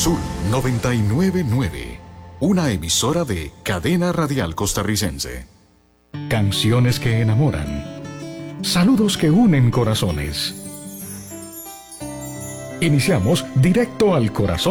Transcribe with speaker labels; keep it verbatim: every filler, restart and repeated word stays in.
Speaker 1: Sol noventa y nueve punto nueve, una emisora de Cadena Radial Costarricense. Canciones que enamoran. Saludos que unen corazones. Iniciamos directo al corazón